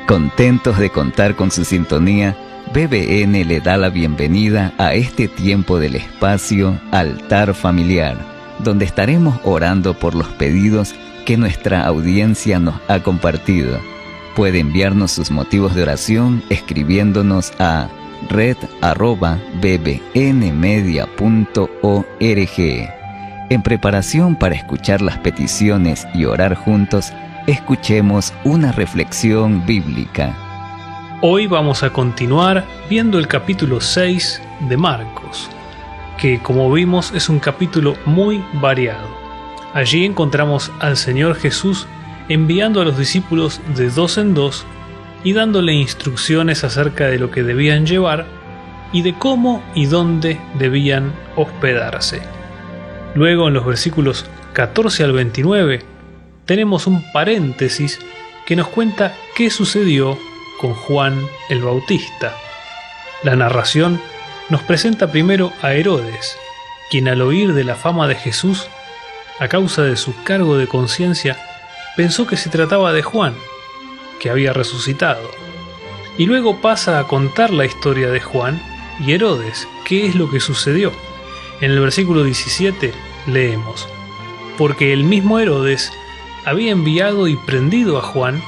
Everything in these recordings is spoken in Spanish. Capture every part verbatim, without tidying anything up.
Contentos de contar con su sintonía, B B N le da la bienvenida a este tiempo del espacio Altar Familiar, donde estaremos orando por los pedidos que nuestra audiencia nos ha compartido. Puede enviarnos sus motivos de oración escribiéndonos a red arroba bbnmedia punto org. En preparación para escuchar las peticiones y orar juntos, escuchemos una reflexión bíblica. Hoy vamos a continuar viendo el capítulo seis de Marcos, que como vimos es un capítulo muy variado. Allí encontramos al Señor Jesús enviando a los discípulos de dos en dos y dándole instrucciones acerca de lo que debían llevar y de cómo y dónde debían hospedarse. Luego en los versículos catorce al veintinueve tenemos un paréntesis que nos cuenta qué sucedió con Juan el Bautista. La narración nos presenta primero a Herodes, quien al oír de la fama de Jesús, a causa de su cargo de conciencia, pensó que se trataba de Juan, que había resucitado. Y luego pasa a contar la historia de Juan y Herodes, qué es lo que sucedió. En el versículo diecisiete leemos: porque el mismo Herodes había enviado y prendido a Juan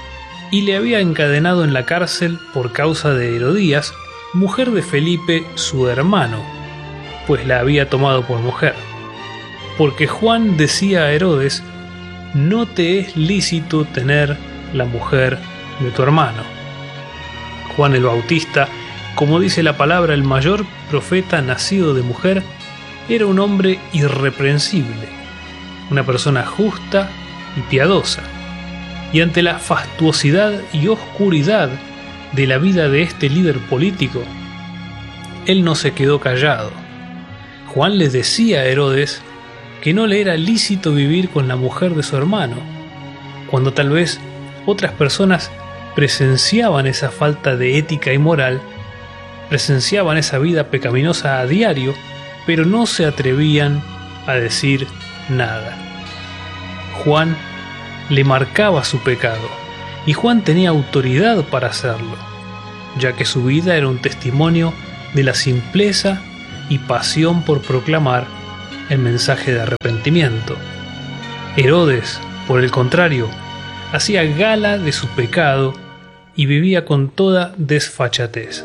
y le había encadenado en la cárcel por causa de Herodías, mujer de Felipe su hermano, pues la había tomado por mujer. Porque Juan decía a Herodes: no te es lícito tener la mujer de tu hermano. Juan el Bautista, como dice la palabra, el mayor profeta nacido de mujer, era un hombre irreprensible, una persona justa y piadosa. Y ante la fastuosidad y oscuridad de la vida de este líder político, él no se quedó callado. Juan le decía a Herodes que no le era lícito vivir con la mujer de su hermano, cuando tal vez otras personas presenciaban esa falta de ética y moral, presenciaban esa vida pecaminosa a diario, pero no se atrevían a decir nada. Juan le marcaba su pecado, y Juan tenía autoridad para hacerlo, ya que su vida era un testimonio de la simpleza y pasión por proclamar el mensaje de arrepentimiento. Herodes, por el contrario, hacía gala de su pecado y vivía con toda desfachatez.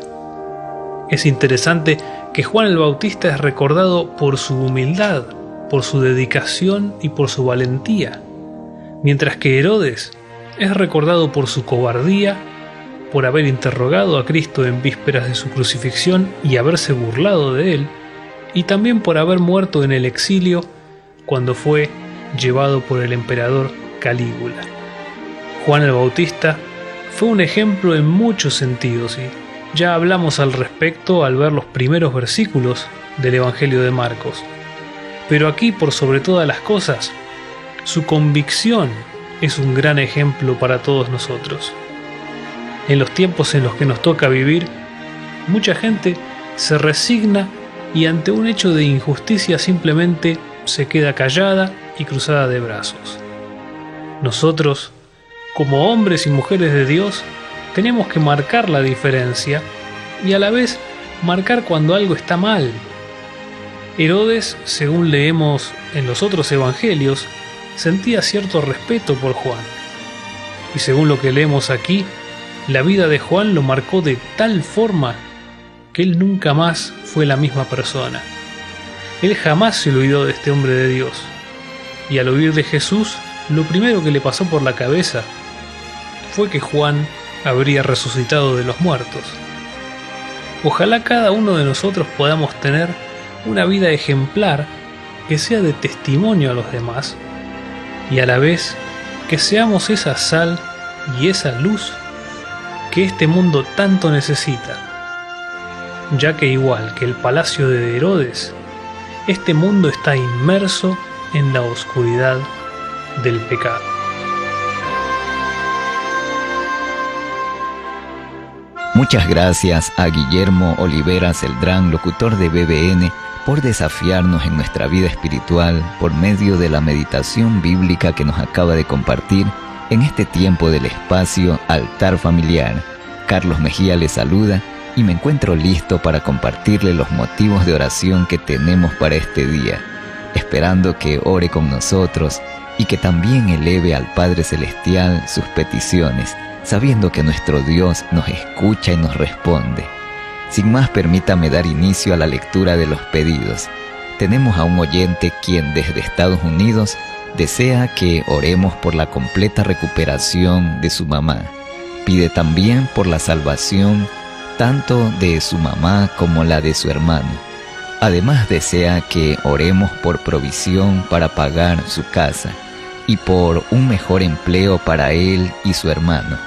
Es interesante que Juan el Bautista es recordado por su humildad, por su dedicación y por su valentía, mientras que Herodes es recordado por su cobardía, por haber interrogado a Cristo en vísperas de su crucifixión y haberse burlado de él, y también por haber muerto en el exilio cuando fue llevado por el emperador Calígula. Juan el Bautista fue un ejemplo en muchos sentidos y ya hablamos al respecto al ver los primeros versículos del Evangelio de Marcos. Pero aquí, por sobre todas las cosas, su convicción es un gran ejemplo para todos nosotros. En los tiempos en los que nos toca vivir, mucha gente se resigna y ante un hecho de injusticia simplemente se queda callada y cruzada de brazos. Nosotros, como hombres y mujeres de Dios, tenemos que marcar la diferencia y a la vez marcar cuando algo está mal. Herodes, según leemos en los otros evangelios, sentía cierto respeto por Juan. Y según lo que leemos aquí, la vida de Juan lo marcó de tal forma que él nunca más fue la misma persona. Él jamás se olvidó de este hombre de Dios. Y al oír de Jesús, lo primero que le pasó por la cabeza fue que Juan habría resucitado de los muertos. Ojalá cada uno de nosotros podamos tener una vida ejemplar que sea de testimonio a los demás y a la vez que seamos esa sal y esa luz que este mundo tanto necesita, ya que igual que el palacio de Herodes, este mundo está inmerso en la oscuridad del pecado. Muchas gracias a Guillermo Olivera Celdrán, locutor de B B N, por desafiarnos en nuestra vida espiritual por medio de la meditación bíblica que nos acaba de compartir En este tiempo del espacio Altar Familiar, Carlos Mejía les saluda y me encuentro listo para compartirle los motivos de oración que tenemos para este día, esperando que ore con nosotros y que también eleve al Padre Celestial sus peticiones, sabiendo que nuestro Dios nos escucha y nos responde. Sin más, permítame dar inicio a la lectura de los pedidos. Tenemos a un oyente quien desde Estados Unidos desea que oremos por la completa recuperación de su mamá. Pide también por la salvación tanto de su mamá como la de su hermano. Además desea que oremos por provisión para pagar su casa y por un mejor empleo para él y su hermano.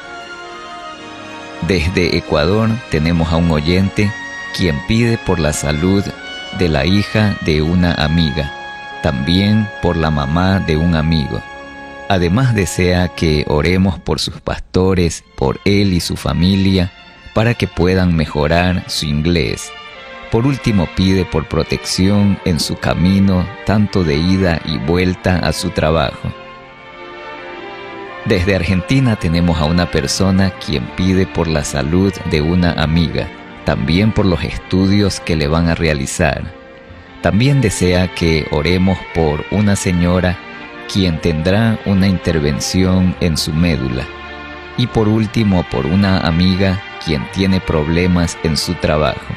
Desde Ecuador tenemos a un oyente quien pide por la salud de la hija de una amiga, también por la mamá de un amigo. Además desea que oremos por sus pastores, por él y su familia, para que puedan mejorar su inglés. Por último, pide por protección en su camino, tanto de ida y vuelta a su trabajo. Desde Argentina tenemos a una persona quien pide por la salud de una amiga, también por los estudios que le van a realizar. También desea que oremos por una señora quien tendrá una intervención en su médula. Y por último, por una amiga quien tiene problemas en su trabajo.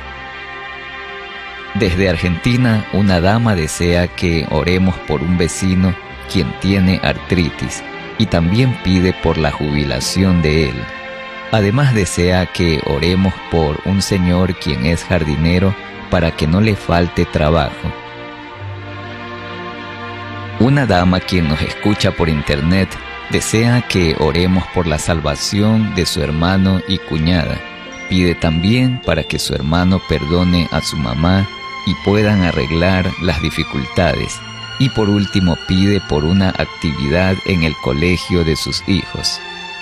Desde Argentina, una dama desea que oremos por un vecino quien tiene artritis y también pide por la jubilación de él. Además desea que oremos por un señor quien es jardinero para que no le falte trabajo. Una dama quien nos escucha por internet desea que oremos por la salvación de su hermano y cuñada. Pide también para que su hermano perdone a su mamá y puedan arreglar las dificultades. Y por último pide por una actividad en el colegio de sus hijos.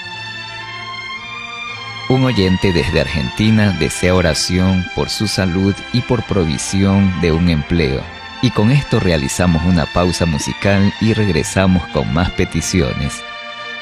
Un oyente desde Argentina desea oración por su salud y por provisión de un empleo. Y con esto realizamos una pausa musical y regresamos con más peticiones.